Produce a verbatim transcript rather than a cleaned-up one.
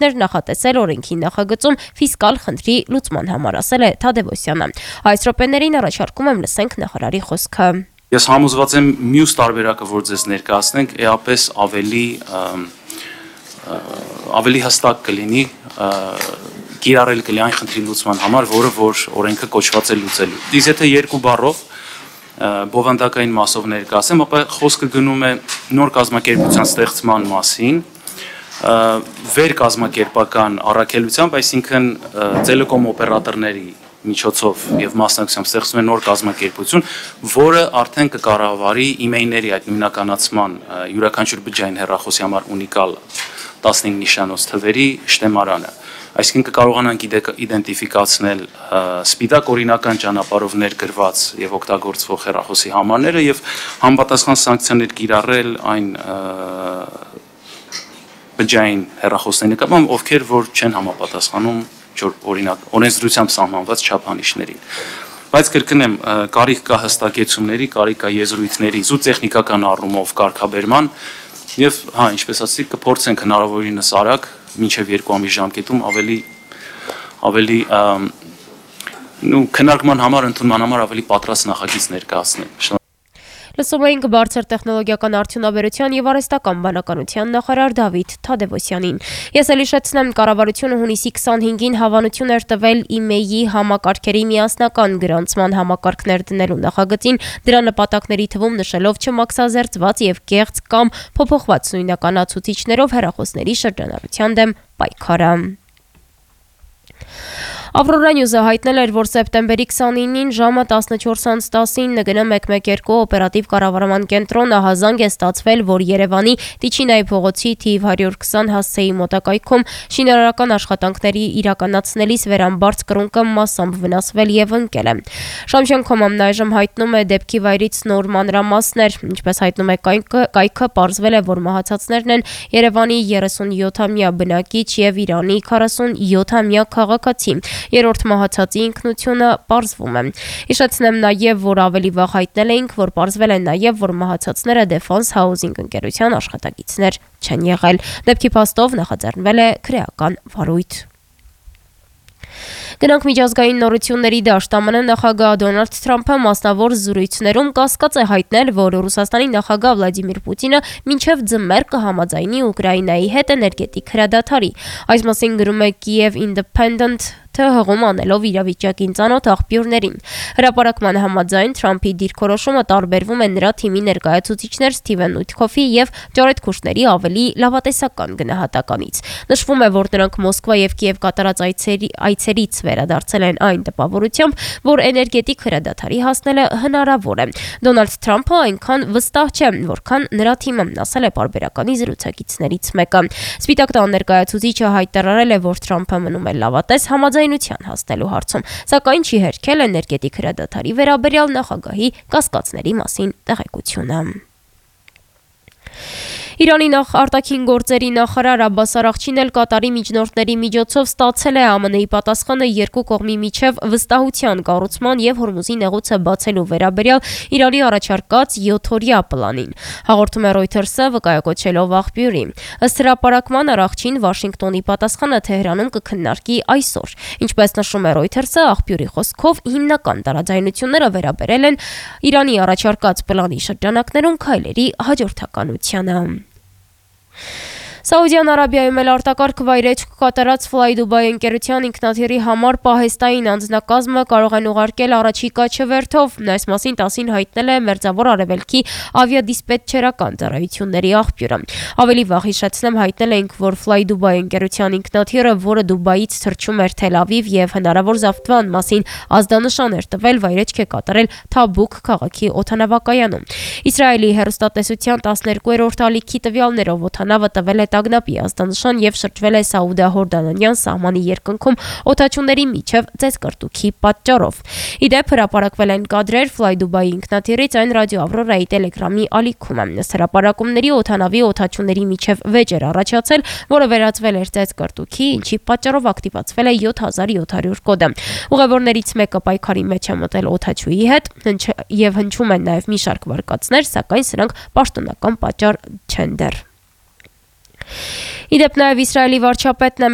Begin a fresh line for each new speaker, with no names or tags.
աշխատանքներ նախատեսել օրենքի նախագծում ֆիսկալ խնդրի լուծման համար, ասել է Թադևոսյանը։ Այս րոպեներին առաջարկում եմ լսենք նախարարի խոսքը։
Ես համոզված եմ մյուս տարբերակը, որ ձեզ ներկայացնենք, էապես ավելի ավելի հստակ կլինի, կիրառել կլինի այն խնդրի լուծման համար, որը որ օրենքը կոչված է լուծելու։ Իսկ եթե երկու բառով բովանդակային մասով ներկայացեմ, ապա խոսքը գնում է նոր կազմակերպության ստեղծման մասին, վերկազմակերպական առաքելությամբ, այսինքն տելեկոմ օպերատորների միջոցով եւ մասնակցությամբ ստեղծում է նոր կազմակերպություն, որը արդեն կկառավարի իմեյների այդ նույնականացման յուրաքանչյուր բջջային հեռախոսի համար ունիկալ տասնհինգ նիշանոց թվերի շտեմարանը։ Այսինքն կկարողանանք իդենտիֆիկացնել սպիտակ օրինական ճանապարհով ներգրված եւ օգտագործվող հեռախոսի համարները եւ համապատասխան սանկցիաներ կիրառել այն բջջային հեռախոսների նկատմամբ, ովքեր որ չեն համապատասխանում օրինակ օրենսդրությամբ սահմանված չափանիշներին։ Բայց կրկնեմ, կարիք կա հստակեցումների, կարիք կա եզրույթների, զուտ տեխնիկական առումով կարգաբերման եւ հա, ինչպես ասացի, կփորձենք հնարավորինս արագ մինչեւ երկու ամիս ժամկետում ավելի ավելի նու քննարկման համար, ընդունման համար ավելի պատրաստ նախագիծ ներկայացնել։
Լսում էինք բարձր տեխնոլոգիական արդյունաբերության եւ արհեստական բանականության նախարար Դավիթ Թադևոսյանին։ Ես էլ հիշեցնեմ, կառավարությունը հունիսի քսանհինգին հավանություն էր տվել իմեյի համակարգերի միասնական գրանցման համակարգներ դնելու նախագծին, դրա նպատակների թվում նշելով չմաքսազերծված եւ կեղծ կամ փոփոխված նույնականացուցիչներով հեռախոսների շրջանառության դեմ պայքարը։ Ավրորա Նյուզը հայտնել էր, որ սեպտեմբերի քսանինին ժամը տասնչորս տասին ՆԳՆ մեկ մեկ երկու օպերատիվ կառավարման կենտրոն ահազանգ է ստացվել, որ Երևանի Տիչինայի փողոցի թիվ հարյուր քսան հասցեի մոտակայքում շինարարական աշխատանքների իրականացնելիս վերամբարձ կռունկը մասամբ վնասվել եւ ընկել է։ Շամշեն.com-ն այժմ հայտնում է դեպքի վայրից նոր մանրամասներ, ինչպես հայտնում է կայքը, պարզվել է, որ մահացածներն են Երևանի երեսունյոթամյա բնակիչ եւ Իրանի քառասունյոթամյա քաղաքացի։ Երրորդ մահացածի ինքնությունը պարզվում է։ Հիշեցնեմ նաև, որ ավելի վաղ հայտնել էինք, որ պարզվել է նաև, որ մահացածները Defense Housing ընկերության աշխատակիցներ չեն եղել։ Դեպքի փաստով նախաձեռնվել է քրեական վարույթ։ Գնանք միջազգային նորությունների դաշտ։ ԱՄՆ նախագահ Դոնալդ Թրամփը մասնավոր զրույցներում կասկած է հայտնել, որ Ռուսաստանի նախագահ Վլադիմիր Պուտինը մինչև ձմեռ կհամաձայնի Ուկրաինայի հետ էներգետիկ հրադադարի։ Այս մասին գրում է Kyiv Independent հղում անելով իրավիճակին ծանոթ աղբյուրներին։ Հրապարակման համաձայն Թրամփի դիրքորոշումը տարբերվում է նրա թիմի ներկայացուցիչներ Սթիվեն Ուիթքոֆի եւ Ջարեդ Քուշների ավելի լավատեսական գնահատականից։ Նշվում է, որ նրանք Մոսկվա եւ Կիև կատարած այցերի այցերից վերադարձել են այն տպավորությամբ, որ էներգետիկ հրադադարի հասնելը հնարավոր է։ Դոնալդ Թրամփը այնքան վստահ չէ, որքան նրա թիմը, ասել է պարբերականի զրուցակիցներից մեկը։ Սպիտակ տան ներկայացուցիչը հայտարարել է, որ Թրամփը մնում է լավատես համաձայնության հասնելու հարցում, սակայն չի հերքել էներգետիկ հրադադարի վերաբերյալ նախագահի կասկածների մասին տեղեկությունը։ Իրանի նախ արտաքին գործերի նախարար Աբբաս Արաղչին էլ Կատարի միջնորդների միջոցով ստացել է ԱՄՆ-ի պատասխանը երկու կողմի միջև վստահության կառուցման եւ Հորմուզի նեղուցը բացելու վերաբերյալ Իրանի առաջարկած յոթօրյա պլանին։ Հաղորդում է Reuters-ը վկայակոչելով աղբյուրի։ Ըստ հրապարակման Արաղչին Վաշինգտոնի պատասխանը Թեհրանում կքննարկի այսօր։ Ինչպես նշում է Reuters-ը, աղբյուրի խոսքով հիմնական տարաձայնությունները վերաբերել են Իրանի առաջարկած պլանի շրջանակներում քայլերի հաջորդականությանը։ Սաուդյան Արաբիայում էլ արտակարգ վայրեջք կատարած Fly Dubai ընկերության ինքնաթիռի համար պահեստային անձնակազմը կարող են ուղարկել առաջիկա չվերթով։ Այս մասին տասին հայտնել է Մերձավոր Արևելքի ավիադիսպետչերական ծառայությունների աղբյուրը։ Ավելի վաղ հիշեցնեմ, հայտնել էինք, որ Fly Dubai ընկերության ինքնաթիռը, որը Դուբայից թռչում էր Թել Ավիվ եւ հնարավոր զավթման մասին ազդանշան էր տվել, վայրեջք է կատարել Թաբուկ քաղաքի օդանավակայանում։ Իսրայելի հեռուստատեսության տասներկուերորդ ալիքի տվյալներով օդանավը տվել է տագնապի ազդանշան եւ շրջվել է Սաուդա-Հորդանանյան սահմանի երկնքում օդաչուների միջև ծեծկրտուքի պատճառով։ Իդեպ հրապարակվել են կադրեր Fly Dubai ինքնաթիռից այն ռադիո Ավրորայի տելեգրամի ալիքում։ Ըստ հրապարակումների օդանավի օդաչուների միջև վեճ էր առաջացել, որը վերածվել էր ծեծկրտուքի, ինչի պատճառով ակտիվացվել է յոթ հազար յոթ հարյուր կոդը։ Ուղևորներից մեկը պայքարի մեջ է մտել օդաչուի հետ եւ հնչում են նաեւ մի շարք վարկածներ, սակայն սրանք պաշտոնական պատճառ չեն դեռ։ Իդեպ նաև Իսրայելի վարչապետն է